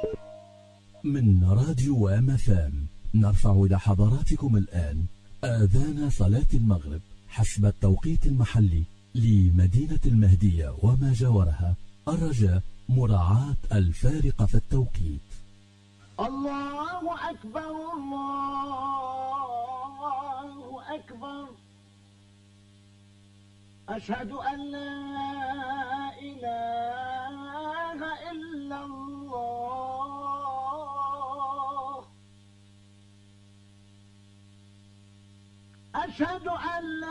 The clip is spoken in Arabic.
من راديو MFM نرفع إلى حضراتكم الآن آذان صلاة المغرب حسب التوقيت المحلي لمدينة المهدية وما جاورها، الرجاء مراعاة الفارق في التوقيت. الله أكبر الله أكبر، أشهد أن لا إله إلا الله، أشهد أن